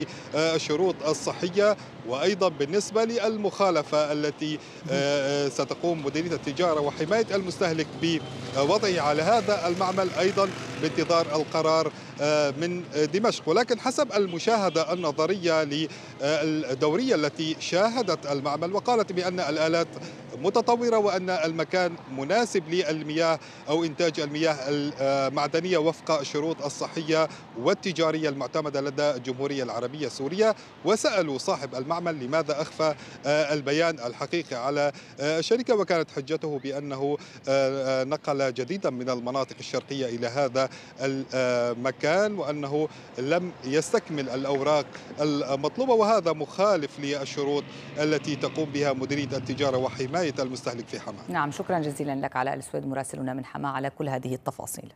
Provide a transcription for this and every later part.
الشروط الصحية، وأيضا بالنسبة للمخالفة التي ستقوم مديرية التجارة وحماية المستهلك بوضعه على هذا المعمل، أيضا بانتظار القرار من دمشق. ولكن حسب المشاهدة النظرية للدورية التي شاهدت المعمل، وقالت بأن الآلات متطورة وأن المكان مناسب للمياه أو إنتاج المياه المعدنية وفق الشروط الصحية والتجارية المعتمدة لدى الجمهورية العربية السورية. وسألوا صاحب المعمل لماذا أخفى البيان الحقيقي على الشركة، وكانت حجته بأنه نقل جديدا من المناطق الشرقية إلى هذا المكان، وأنه لم يستكمل الأوراق المطلوبة، وهذا مخالف للشروط التي تقوم بها مديرية التجارة وحماية المستهلك في حماة. نعم، شكرا جزيلا لك علاء السويد مراسلنا من حماة على كل هذه التفاصيل.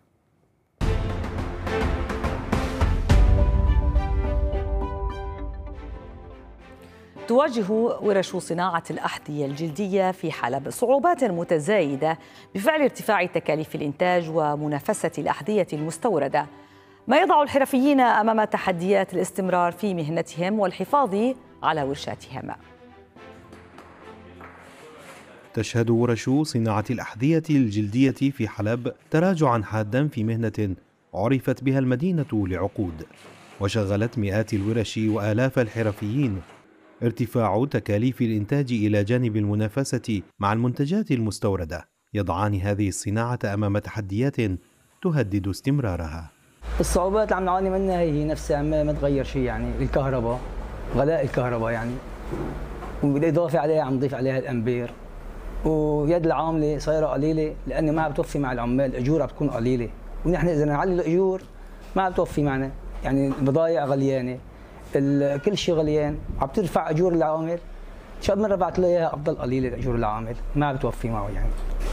تواجه ورش صناعة الأحذية الجلدية في حلب صعوبات متزايدة بفعل ارتفاع تكاليف الإنتاج ومنافسة الأحذية المستوردة، ما يضع الحرفيين أمام تحديات الاستمرار في مهنتهم والحفاظ على ورشاتهم. تشهد ورش صناعة الأحذية الجلدية في حلب تراجعا حادا في مهنة عرفت بها المدينة لعقود، وشغلت مئات الورش وآلاف الحرفيين. ارتفاع تكاليف الإنتاج إلى جانب المنافسة مع المنتجات المستوردة يضعان هذه الصناعة أمام تحديات تهدد استمرارها. الصعوبات اللي عم نعاني منها هي نفسها، ما تغير شيء، يعني الكهرباء، غلاء الكهرباء يعني، وبالإضافة عليها عم نضيف عليها الأمبير، ويد العاملة صايرة قليلة لأنه ما عم بتوفي مع العمال، الأجور عم بتكون قليلة، ونحن إذا نعلي الأجور ما عم بتوفي معنا، يعني البضائع غليانة، كل شيء غليان، عم ترفع أجور العامل، شو مرة بعت له إياها أفضل قليلة أجور العامل، ما عم بتوفي معه يعني.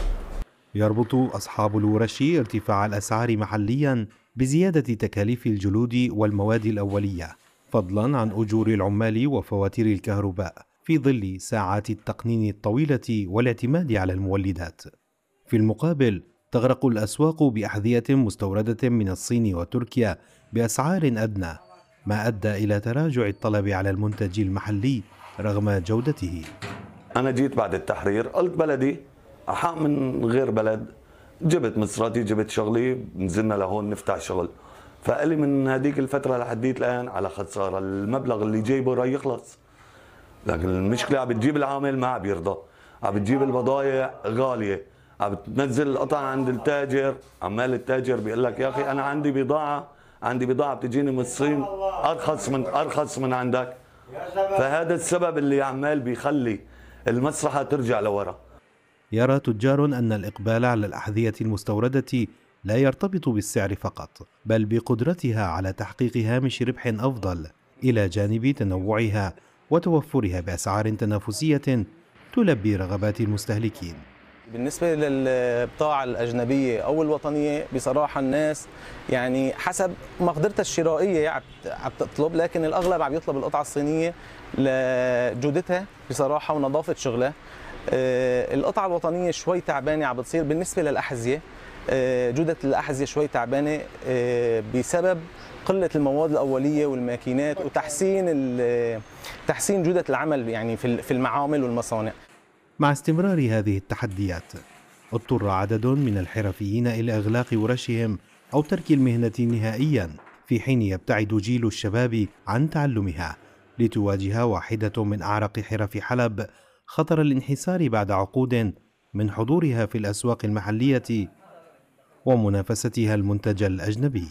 يربط أصحاب الورش ارتفاع الأسعار محليا بزيادة تكاليف الجلود والمواد الأولية، فضلا عن أجور العمال وفواتير الكهرباء، في ظل ساعات التقنين الطويلة والاعتماد على المولدات. في المقابل تغرق الأسواق بأحذية مستوردة من الصين وتركيا بأسعار أدنى، ما أدى إلى تراجع الطلب على المنتج المحلي رغم جودته. أنا جيت بعد التحرير، قلت بلدي أحق من غير بلد، جبت مصراتي، جبت شغلي، نزلنا لهون نفتح شغل. فقالي من هذيك الفترة لحديت الآن على خسارة، المبلغ اللي جايبه راح يخلص، لكن المشكلة عم بتجيب العامل ما عم يرضى، عم بتجيب البضائع غالية، عم بتنزل القطع عند التاجر، عمال التاجر بيقول لك يا أخي أنا عندي بضاعة بتجيني من الصين أرخص من عندك. فهذا السبب اللي عمال بيخلي المسرحة ترجع لورا. يرى تجار أن الإقبال على الأحذية المستوردة لا يرتبط بالسعر فقط، بل بقدرتها على تحقيق هامش ربح أفضل، إلى جانب تنوعها وتوفرها بأسعار تنافسية تلبي رغبات المستهلكين. بالنسبة للبضاعة الأجنبية أو الوطنية، بصراحة الناس يعني حسب مقدرتها الشرائية عم تطلب، لكن الأغلب عم يطلب القطعة الصينية لجودتها بصراحة ونظافة شغلها. القطعة الوطنية شوي تعبانة عم بتصير. بالنسبة للأحذية، جودة الأحذية شوي تعبانة بسبب قلة المواد الأولية والماكينات تحسين جودة العمل يعني في المعامل والمصانع. مع استمرار هذه التحديات، اضطر عدد من الحرفيين إلى إغلاق ورشهم أو ترك المهنة نهائيا، في حين يبتعد جيل الشباب عن تعلمها، لتواجه واحدة من أعرق حرف حلب خطر الانحسار بعد عقود من حضورها في الأسواق المحلية ومنافستها المنتج الأجنبي.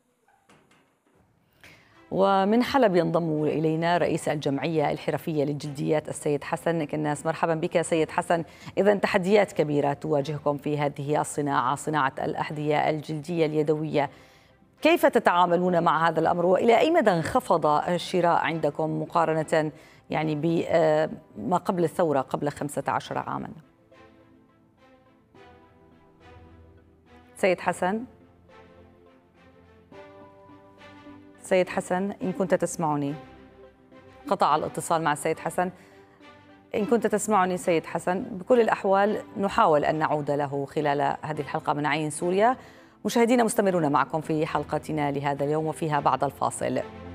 ومن حلب ينضم إلينا رئيس الجمعية الحرفية للجلديات السيد حسن كناس. مرحبا بك سيد حسن. إذا تحديات كبيرة تواجهكم في هذه الصناعة، صناعة الأحذية الجلدية اليدوية، كيف تتعاملون مع هذا الأمر، وإلى أي مدى انخفض الشراء عندكم مقارنة يعني بما قبل الثورة قبل 15 عاما؟ سيد حسن، سيد حسن إن كنت تسمعني. قطع الاتصال مع السيد حسن. إن كنت تسمعني سيد حسن، بكل الأحوال نحاول أن نعود له خلال هذه الحلقة من عين سوريا. مشاهدينا مستمرون معكم في حلقتنا لهذا اليوم وفيها بعد الفاصل.